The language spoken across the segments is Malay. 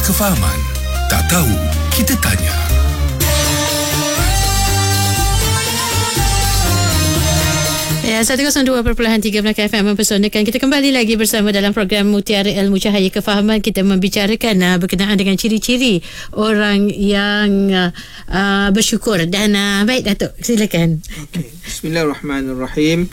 kefahaman. Tak tahu, kita tanya. Ya, 102.3 Melaka FM mempersonakan. Kita kembali lagi bersama dalam program Mutiara Ilmu Cahaya Kefahaman. Kita membicarakan berkenaan dengan ciri-ciri orang yang bersyukur. Dan baik Datuk, silakan. Okay. Bismillahirrahmanirrahim.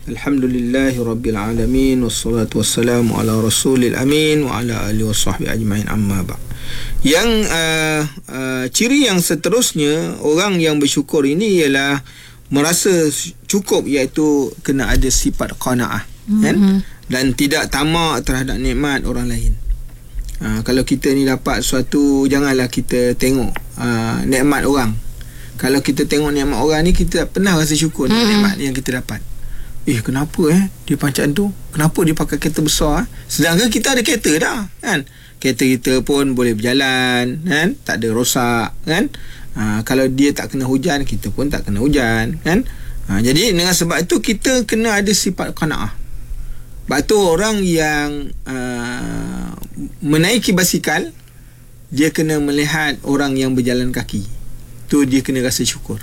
Alhamdulillahirrabbilalamin. Wassalatu wassalamu ala rasulil amin. Wa ala alihi wa sahbihi ajma'in, amma ba'. Yang ciri yang seterusnya orang yang bersyukur ini ialah merasa cukup, iaitu kena ada sifat qanaah, kan? Dan tidak tamak terhadap nikmat orang lain. Kalau kita ni dapat sesuatu, janganlah kita tengok nikmat orang. Kalau kita tengok nikmat orang ni, kita tak pernah rasa syukur dengan nikmat yang kita dapat. Kenapa dia macam tu? Kenapa dia pakai kereta besar? Sedangkan kita ada kereta dah, kan? Kereta kita pun boleh berjalan, kan? Tak ada rosak, kan? Kalau dia tak kena hujan, kita pun tak kena hujan, kan? Jadi dengan sebab itu kita kena ada sifat qanaah. Sebab tu orang yang menaiki basikal, dia kena melihat orang yang berjalan kaki, tu dia kena rasa syukur.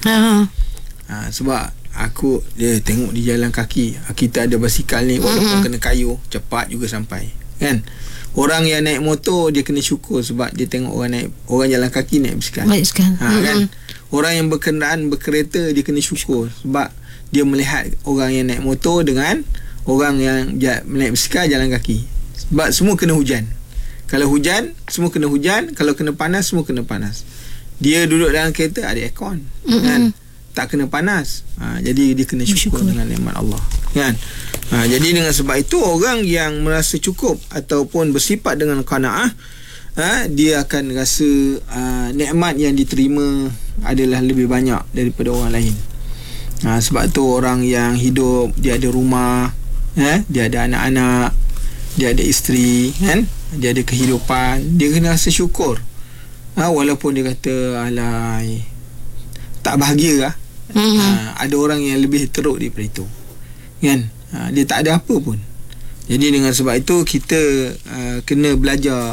Sebab dia tengok dia jalan kaki, kita ada basikal ni, walaupun kena kayuh, cepat juga sampai, kan? Orang yang naik motor, dia kena syukur sebab dia tengok orang jalan kaki naik basikal. Kan? Orang yang berkenderaan berkereta, dia kena syukur sebab dia melihat orang yang naik motor dengan orang yang naik basikal jalan kaki. Sebab semua kena hujan. Kalau hujan, semua kena hujan. Kalau kena panas, semua kena panas. Dia duduk dalam kereta, ada aircon, kan? Tak kena panas. Jadi dia kena syukur dengan nikmat Allah, kan? Jadi dengan sebab itu, orang yang merasa cukup ataupun bersifat dengan qanaah, dia akan rasa nikmat yang diterima adalah lebih banyak daripada orang lain. Sebab tu orang yang hidup, dia ada rumah, dia ada anak-anak, dia ada isteri, kan? Dia ada kehidupan, dia kena rasa syukur. Walaupun dia kata alai, tak bahagia lah. Ada orang yang lebih teruk daripada itu, kan? Dia tak ada apa pun. Jadi dengan sebab itu, kita kena belajar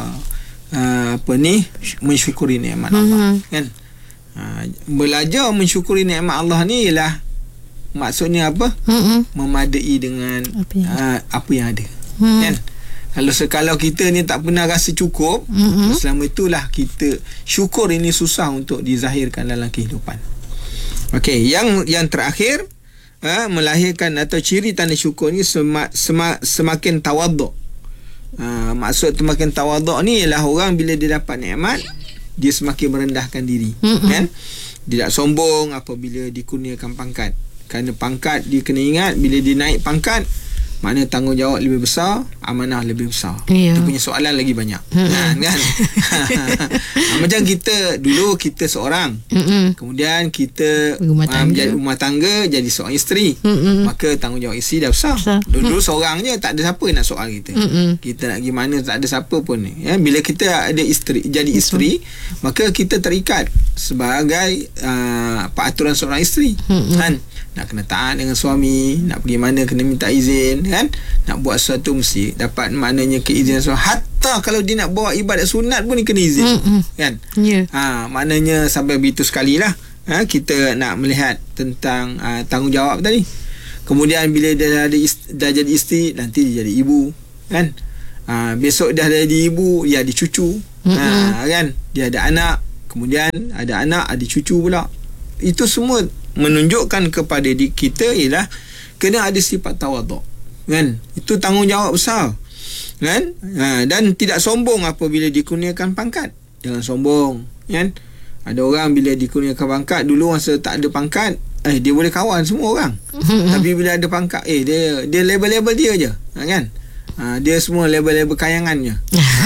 mensyukuri nikmat Allah, kan? Belajar mensyukuri nikmat Allah ni ialah maksudnya apa? Memadai dengan apa yang ada, kan? Kalau kita ni tak pernah rasa cukup, selama itulah kita syukur ini susah untuk dizahirkan dalam kehidupan. Okey, yang terakhir, melahirkan atau ciri tanda syukur ni semakin tawaduk. Maksud semakin tawaduk ni ialah orang bila dia dapat nikmat, dia semakin merendahkan diri, kan? Dia tak sombong apabila dikurniakan pangkat. Kerana pangkat, dia kena ingat, bila dia naik pangkat, makna tanggungjawab lebih besar, amanah lebih besar. Dia punya soalan lagi banyak, kan? Macam dulu kita seorang, kemudian kita menjadi rumah tangga, jadi seorang isteri, maka tanggungjawab isteri dah besar. Dulu seorang je, tak ada siapa nak soal kita. Kita nak pergi mana, tak ada siapa pun, ya? Bila kita ada isteri, jadi isteri, maka kita terikat sebagai peraturan seorang isteri, kan? Nak kena taat dengan suami, nak pergi mana kena minta izin, kan? Nak buat sesuatu mesti dapat maknanya keizinan suami. Hatta kalau dia nak bawa ibadat sunat pun dia kena izin, kan? Maknanya sampai begitu sekali lah, kita nak melihat tentang tanggungjawab tadi. Kemudian bila dia dah jadi isteri, nanti dia jadi ibu, kan? Besok dah jadi ibu, dia ada cucu, kan? Dia ada anak, kemudian ada anak, ada cucu pula. Itu semua menunjukkan kepada kita ialah kena ada sifat tawaduk, kan? Itu tanggungjawab besar, kan? Dan tidak sombong apabila dikurniakan pangkat. Jangan sombong, kan? Ada orang bila dikurniakan pangkat, dulu masa tak ada pangkat, dia boleh kawan semua orang. Tapi bila ada pangkat, dia label-label dia je, kan? Dia semua label-label kayangannya.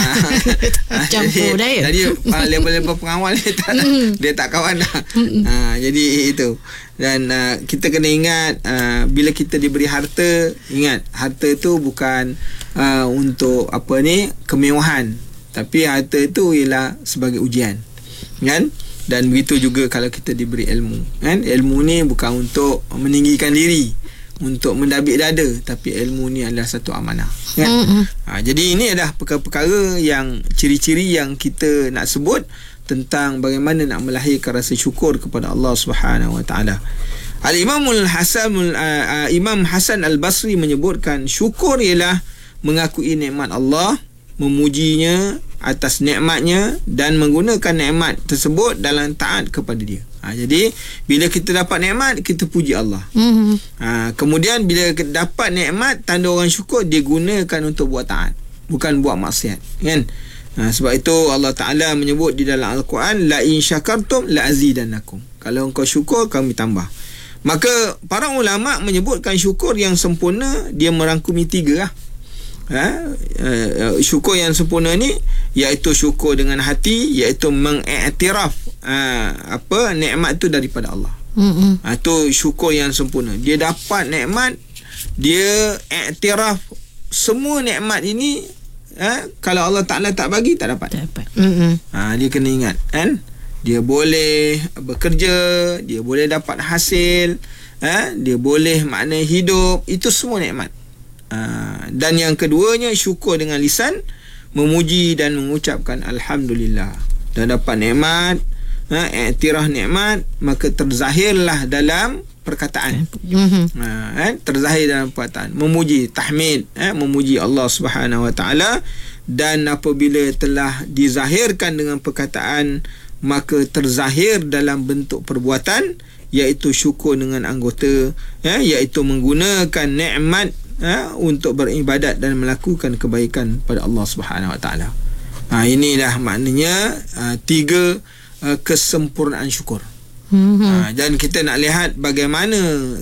Campur dah. Jadi label-label pengawal dia tak kawan dah. Jadi itu. Dan kita kena ingat, bila kita diberi harta, ingat harta itu bukan untuk kemewahan, tapi harta itu ialah sebagai ujian, kan? Dan begitu juga kalau kita diberi ilmu, kan? Ilmu ni bukan untuk meninggikan diri, untuk mendabik dada, tapi ilmu ni adalah satu amanah, kan? Jadi ini adalah perkara-perkara yang ciri-ciri yang kita nak sebut tentang bagaimana nak melahirkan rasa syukur kepada Allah Subhanahu Wa Taala. Imam Hasan Al-Basri menyebutkan syukur ialah mengakui nikmat Allah, memujinya atas nikmatnya dan menggunakan nikmat tersebut dalam taat kepada dia. Jadi bila kita dapat nikmat, kita puji Allah. Kemudian bila dapat nikmat, tanda orang syukur, dia gunakan untuk buat taat, bukan buat maksiat, kan? Sebab itu Allah Ta'ala menyebut di dalam Al-Quran, la in syakartum la azidannakum, kalau engkau syukur kami tambah. Maka para ulama menyebutkan syukur yang sempurna dia merangkumi 3 lah. Syukur yang sempurna ni iaitu syukur dengan hati, iaitu mengiktiraf nikmat tu daripada Allah. Itu syukur yang sempurna. Dia dapat nikmat, dia iktiraf semua nikmat ini. Kalau Allah Ta'ala tak bagi, tak dapat. Dia kena ingat, kan? Dia boleh bekerja, dia boleh dapat hasil, dia boleh makna hidup, itu semua nikmat. Dan yang keduanya, syukur dengan lisan, memuji dan mengucapkan Alhamdulillah. Dan dapat nikmat, iktiraf nikmat, maka terzahirlah dalam perkataan. Terzahir dalam perkataan, memuji, tahmid, memuji Allah Subhanahu Wa Taala. Dan apabila telah dizahirkan dengan perkataan, maka terzahir dalam bentuk perbuatan, iaitu syukur dengan anggota, iaitu menggunakan nikmat untuk beribadat dan melakukan kebaikan pada Allah Subhanahu Wa Taala. Inilah maknanya 3 kesempurnaan syukur. Dan kita nak lihat bagaimana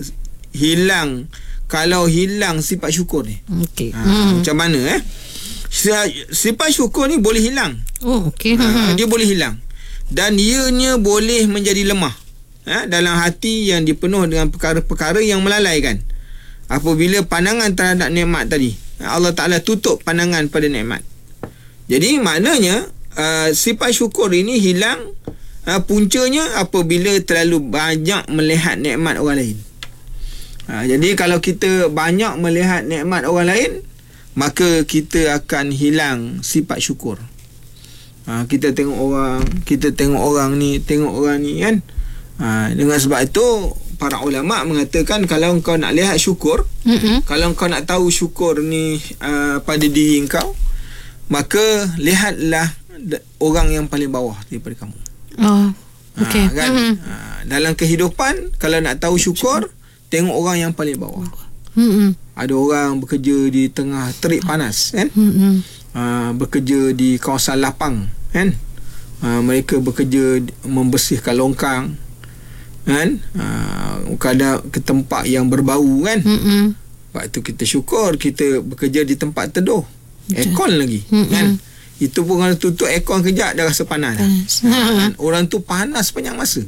kalau hilang sifat syukur ni. Macam mana sifat syukur ni boleh hilang. Dia boleh hilang, dan ianya boleh menjadi lemah dalam hati yang dipenuh dengan perkara-perkara yang melalaikan. Apabila pandangan terhadap nikmat tadi, Allah Ta'ala tutup pandangan pada nikmat. Jadi maknanya sifat syukur ini hilang puncanya apabila terlalu banyak melihat nikmat orang lain. Jadi kalau kita banyak melihat nikmat orang lain, maka kita akan hilang sifat syukur. Kita tengok orang ni, kan? Dengan sebab itu para ulama mengatakan, kalau kau nak lihat syukur, kalau kau nak tahu syukur ni pada diri kau, maka lihatlah orang yang paling bawah daripada kamu. Kan? Dalam kehidupan, kalau nak tahu syukur, tengok orang yang paling bawah. Ada orang bekerja di tengah terik panas, kan? Bekerja di kawasan lapang, kan? Mereka bekerja membersihkan longkang, kan? Kadang ke tempat yang berbau, kan? Sebab itu kita syukur kita bekerja di tempat teduh, aircon lagi, kan? Itu pun kalau tutup aircon kejap dah rasa panas kan? Orang tu panas sepanjang masa.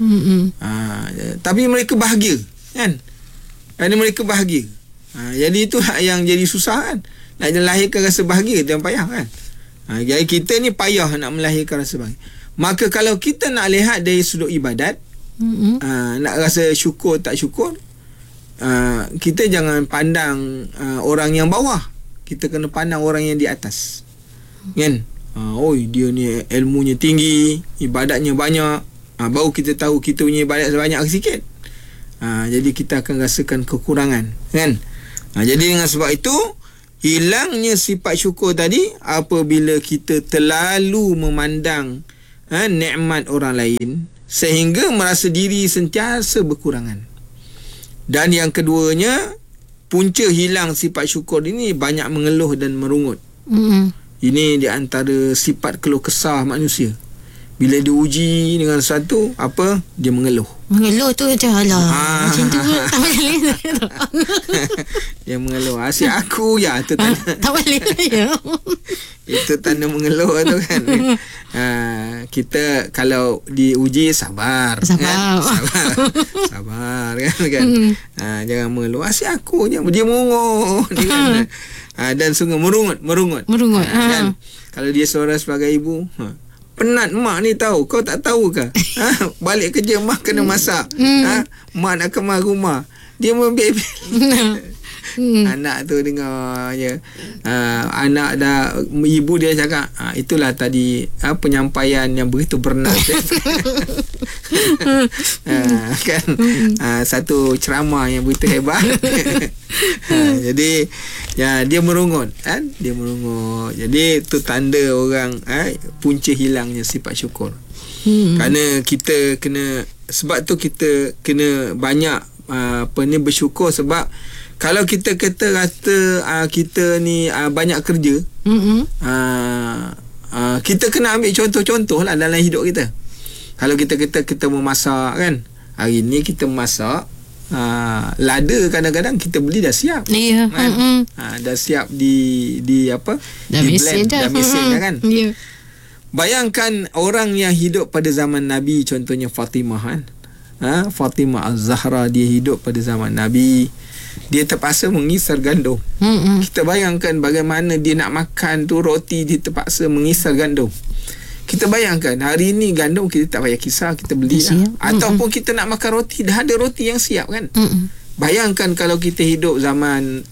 Tapi mereka bahagia, kan? Kerana mereka bahagia. Jadi itu yang jadi susah, kan? Nak melahirkan rasa bahagia jangan payah, kan? Jadi kita ni payah nak melahirkan rasa bahagia. Maka kalau kita nak lihat dari sudut ibadat, nak rasa syukur tak syukur, kita jangan pandang orang yang bawah, kita kena pandang orang yang di atas, kan? Dia ni ilmunya tinggi, ibadatnya banyak, baru kita tahu kita punya ibadat banyak sikit. Jadi kita akan rasakan kekurangan, kan? Jadi dengan sebab itu, hilangnya sifat syukur tadi apabila kita terlalu memandang nikmat orang lain sehingga merasa diri sentiasa berkurangan. Dan yang keduanya, punca hilang sifat syukur ini banyak mengeluh dan merungut. Ini di antara sifat keluh kesah manusia. Bila diuji dengan sesuatu, dia mengeluh. Mengeluh tu macam macam tu tak boleh. Dia mengeluh. Asyik aku ya tu tanda. Tak boleh ya. Itu tanda mengeluh tu, kan? Kita kalau diuji sabar, kan? Sabar, kan? Jangan mengeluh. Asyik aku je. Dia mengunguh, kan? Dan sungguh merungut. Kan? Kalau dia seorang sebagai ibu, penat mak ni tahu. Kau tak tahu ke? Balik kerja mak kena masak. Mak nak kemas rumah. dia membiak. Anak tu dengar je. Anak dah, ibu dia cakap, itulah tadi penyampaian yang begitu bernas. Kan satu ceramah yang begitu hebat. Jadi dia merungut kan, dia merungut. Jadi itu tanda orang punca hilangnya sifat syukur. Kerana kita kena, sebab tu kita kena banyak bersyukur. Sebab kalau kita kata kita ni banyak kerja, kita kena ambil contoh-contoh lah dalam hidup kita. Kalau kita kata kita memasak kan, hari ni kita memasak, lada kadang-kadang kita beli dah siap. Kan? Dah siap di apa? Dah di mesin blend, dah. dah mesin dah kan. Bayangkan orang yang hidup pada zaman Nabi, contohnya Fatimah kan. Fatimah Az-Zahra, dia hidup pada zaman Nabi. Dia terpaksa mengisar gandum. Kita bayangkan bagaimana dia nak makan tu roti, dia terpaksa mengisar gandum. Kita bayangkan hari ni gandum kita tak payah kisar, kita beli lah. Ataupun kita nak makan roti, dah ada roti yang siap kan. Bayangkan kalau kita hidup zaman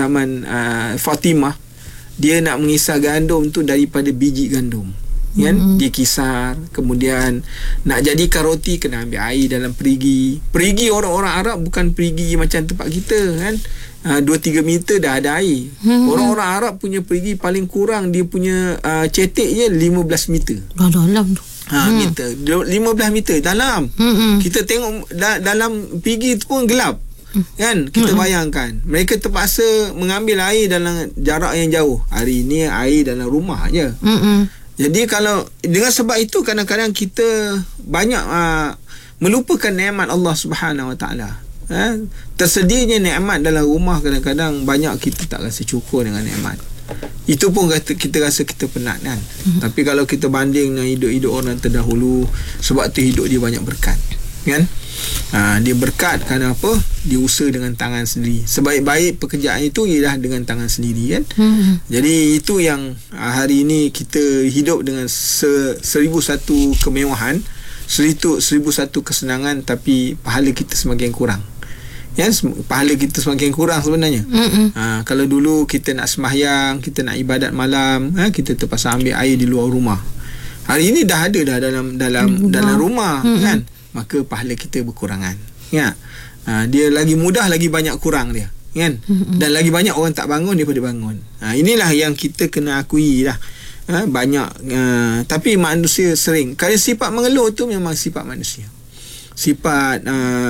Fatimah, dia nak mengisar gandum tu daripada biji gandum kan, dia kisar, kemudian nak jadikan roti kena ambil air dalam perigi. Orang-orang Arab bukan perigi macam tempat kita kan, 2-3 meter dah ada air. Orang-orang Arab punya perigi paling kurang dia punya cetek je 15 meter dalam tu. Meter 15 meter dalam. Kita tengok dalam perigi tu pun gelap kan. Kita bayangkan mereka terpaksa mengambil air dalam jarak yang jauh. Hari ni air dalam rumah je. Jadi kalau dengan sebab itu kadang-kadang kita banyak melupakan nikmat Allah Subhanahu Wa Taala. Tersedianya nikmat dalam rumah, kadang-kadang banyak kita tak rasa cukup dengan nikmat. Itu pun kita rasa kita penat kan. Tapi kalau kita banding dengan hidup-hidup orang terdahulu, sebab tu hidup dia banyak berkat kan. Dia berkat kerana apa? Dia usaha dengan tangan sendiri. Sebaik-baik pekerjaan itu ialah dengan tangan sendiri kan. Jadi itu yang hari ini kita hidup dengan 1001 kemewahan, 1001 kesenangan, tapi pahala kita semakin kurang. Ya, pahala kita semakin kurang sebenarnya. Kalau dulu kita nak sembahyang, kita nak ibadat malam, kita terpaksa ambil air di luar rumah. Hari ini dah ada dah dalam rumah kan. Maka pahala kita berkurangan ya. Dia lagi mudah, lagi banyak kurang dia kan. Dan lagi banyak orang tak bangun daripada bangun. Inilah yang kita kena akui lah. Banyak tapi manusia sering, kalau sifat mengeluh tu memang sifat manusia, sifat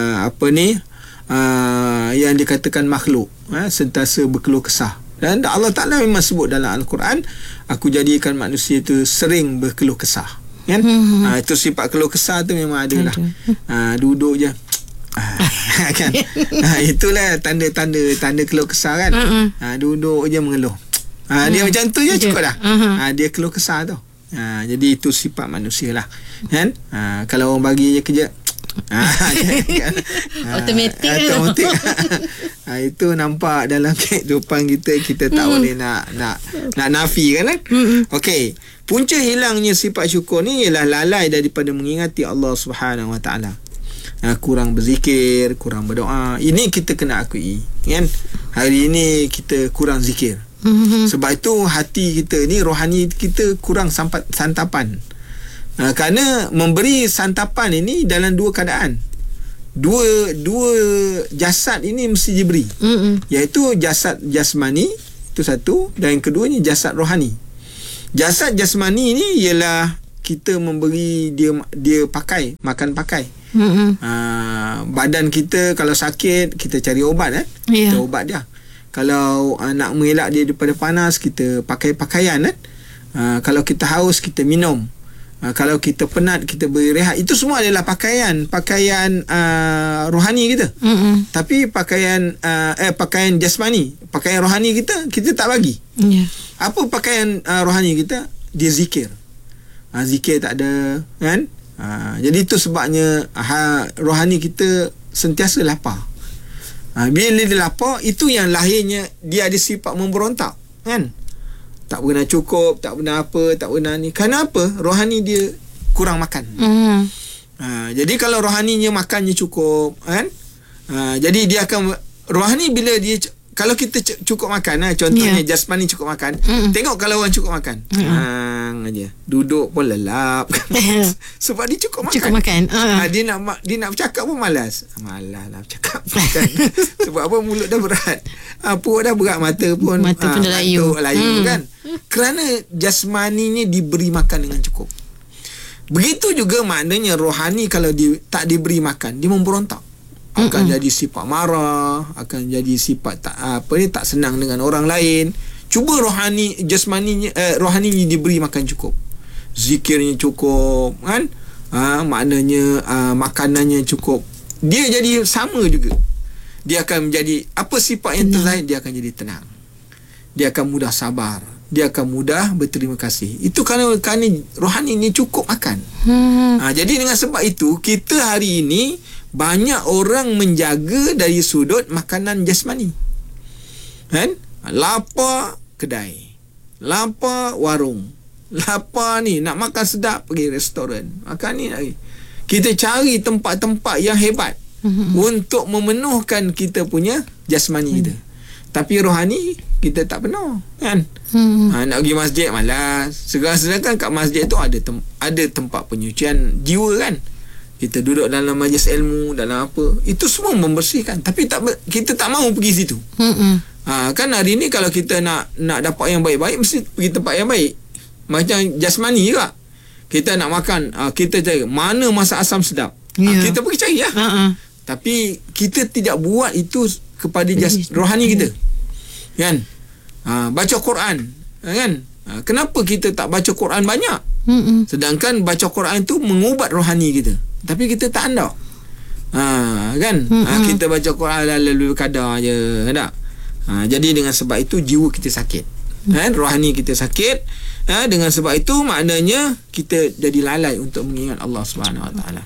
yang dikatakan makhluk, sentiasa berkeluh kesah. Dan Allah Ta'ala memang sebut dalam Al-Quran, aku jadikan manusia itu sering berkeluh kesah kan. Itu sifat keluh kesah tu memang ada lah. Duduk je kan. Itulah tanda keluh kesah kan. Duduk je mengeluh. Dia macam tu je cukup dah. Dia keluh kesah tu. Jadi itu sifat manusia lah kan. Kalau orang bagi je kerja automatik. Itu nampak dalam kehidupan kita tak boleh nak nafi kan. Okey, punca hilangnya sifat syukur ni ialah lalai daripada mengingati Allah Subhanahu Wa Taala. Kurang berzikir, kurang berdoa. Ini kita kena akui kan. Hari ini kita kurang zikir. Sebab itu hati kita ni, rohani kita kurang santapan. Kerana memberi santapan ini dalam dua keadaan. Dua jasad ini mesti diberi. Iaitu jasad jasmani, itu satu, dan yang keduanya jasad rohani. Jasad jasmani ini ialah kita memberi dia pakai, makan pakai. Badan kita kalau sakit kita cari obat kita ubat dia. Kalau nak mengelak dia daripada panas, kita pakai pakaian kalau kita haus, kita minum. Kalau kita penat, kita beri rehat. Itu semua adalah pakaian rohani kita. Tapi pakaian jasmani, pakaian rohani kita tak bagi. Apa pakaian rohani kita? Dia zikir. Zikir tak ada kan. Jadi itu sebabnya rohani kita sentiasa lapar. Bila dia lapar, itu yang lahirnya dia ada sifat memberontak kan. Tak pernah cukup, tak pernah apa, tak pernah ni. Kenapa? Rohani dia kurang makan. Jadi kalau rohaninya makannya cukup kan, Jadi dia akan rohani bila dia kalau kita cukup makan contohnya jasmani cukup makan, tengok kalau orang cukup makan aja duduk pun lelap sebab dia cukup makan. Dia nak bercakap pun malas lah bercakap kan. Sebab apa, mulut dah berat, perut dah berat, mata pun dah layu kan, kerana jasmaninya diberi makan dengan cukup. Begitu juga maknanya rohani kalau tak diberi makan, dia memberontak, akan jadi sifat marah, akan jadi sifat tak senang dengan orang lain. Cuba rohani jasmaninya rohaninya diberi makan cukup, zikirnya cukup kan, maknanya makanannya cukup, dia jadi sama juga. Dia akan menjadi apa sifat yang terbaik, dia akan jadi tenang, dia akan mudah sabar, dia akan mudah berterima kasih. Itu kerana rohani ni cukup makan. Jadi dengan sebab itu kita hari ini banyak orang menjaga dari sudut makanan jasmani kan. Lapar kedai, lapar warung, lapar ni nak makan sedap pergi restoran, makan ni lagi. Kita cari tempat-tempat yang hebat untuk memenuhkan kita punya jasmani kita. Tapi rohani kita tak penuh kan. Nak pergi masjid malas. Sedangkan kat masjid tu ada tempat penyucian jiwa kan. Kita duduk dalam majlis ilmu, dalam apa, itu semua membersihkan. Tapi kita tak mahu pergi situ. Kan hari ni kalau kita nak dapat yang baik-baik, mesti pergi tempat yang baik. Macam jasmani juga, kita nak makan, kita cari mana masak asam sedap, kita pergi cari lah. Tapi kita tidak buat itu kepada rohani kita kan. Baca Quran kan, kenapa kita tak baca Quran banyak? Sedangkan baca Quran tu mengubat rohani kita, tapi kita tak andau kan. Kita baca Quran lalu kadar je tak. Jadi dengan sebab itu jiwa kita sakit kan, rohani kita sakit. Dengan sebab itu maknanya kita jadi lalai untuk mengingat Allah Subhanahu Wa Taala.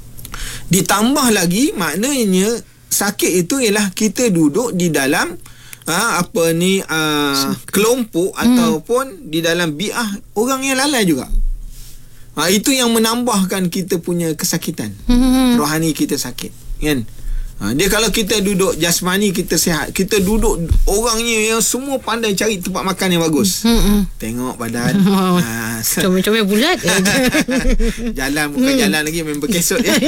Ditambah lagi maknanya sakit itu ialah kita duduk di dalam kelompok ataupun di dalam bi'ah orang yang lalai juga. Itu yang menambahkan kita punya kesakitan. Rohani kita sakit kan. Dia kalau kita duduk jasmani kita sihat, kita duduk orangnya yang semua pandai cari tempat makan yang bagus. Tengok badan comel-comel bulat. Jalan bukan jalan lagi, main berkesot ya.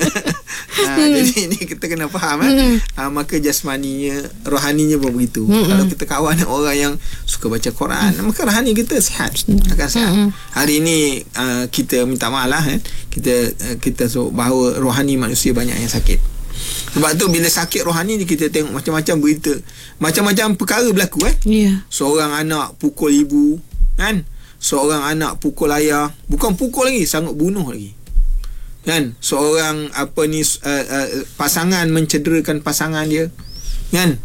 Jadi ini kita kena faham maka jasmaninya, rohaninya pun begitu. Kalau kita kawan orang yang suka baca Quran, maka rohani kita sihat, akan sihat. Hari ini kita minta maaf lah kita bahawa rohani manusia banyak yang sakit. Sebab tu bila sakit rohani ni kita tengok macam-macam berita, macam-macam perkara berlaku Seorang anak pukul ibu kan, seorang anak pukul ayah, bukan pukul lagi, sanggup bunuh lagi kan. Seorang pasangan mencederakan pasangan dia kan.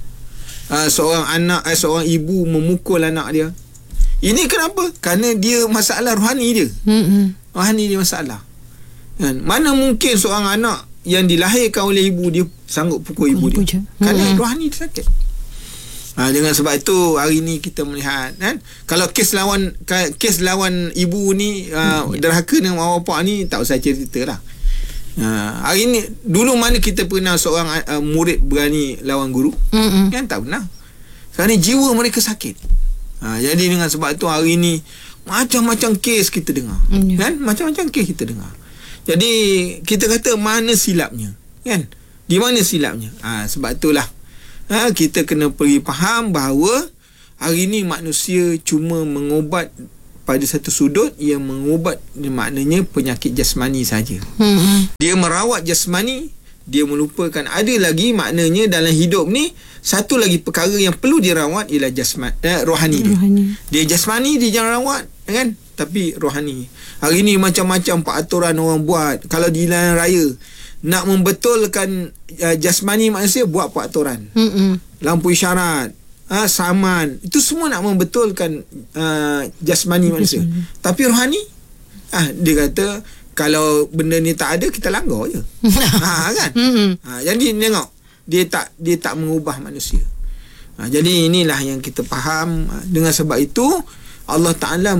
Seorang ibu memukul anak dia. Ini kenapa? Kerana dia masalah rohani dia. Rohani dia masalah kan. Mana mungkin seorang anak yang dilahirkan oleh ibu dia sanggup pukul ibu dia, kerana rohani dia sakit. Dengan sebab itu hari ni kita melihat kan, kalau kes lawan ibu ni derhaka dengan mak bapak ni tak usah cerita lah. Hari ni dulu mana kita pernah seorang murid berani lawan guru kan, tak pernah, kerana jiwa mereka sakit. Jadi dengan sebab itu hari ni macam-macam kes kita dengar kan, macam-macam kes kita dengar. Jadi kita kata mana silapnya kan, di mana silapnya? Sebab itulah kita kena pergi faham bahawa hari ni manusia cuma mengobat pada satu sudut, yang mengobat maknanya penyakit jasmani saja. Dia merawat jasmani, dia melupakan ada lagi maknanya dalam hidup ni satu lagi perkara yang perlu dirawat ialah rohani dia. Dia jasmani dia jangan rawat kan, tapi rohani. Hari ni macam-macam peraturan orang buat. Kalau di jalan raya nak membetulkan jasmani manusia, buat peraturan. Lampu isyarat, saman, itu semua nak membetulkan jasmani manusia. Tapi rohani, dia kata kalau benda ni tak ada, kita langgar je. Kan? Jadi tengok, dia tak mengubah manusia. Jadi inilah yang kita faham. Dengan sebab itu Allah Ta'ala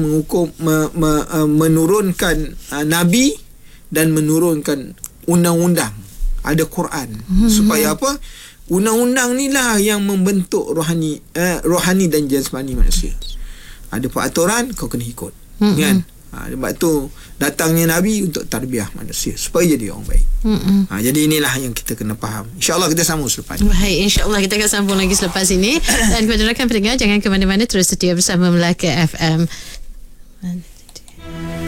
menurunkan Nabi dan menurunkan undang-undang ada Quran. Supaya apa? Undang-undang ni lah yang membentuk rohani dan jasmani manusia. Ada peraturan, kau kena ikut. Kan? Sebab tu datangnya Nabi untuk tarbiyah manusia supaya jadi orang baik. Jadi inilah yang kita kena faham. InsyaAllah kita sambung selepas ini. Baik, insyaAllah kita akan sambung lagi selepas ini. Dan kepada rakan pendengar, jangan ke mana-mana, terus setia bersama Melaka FM.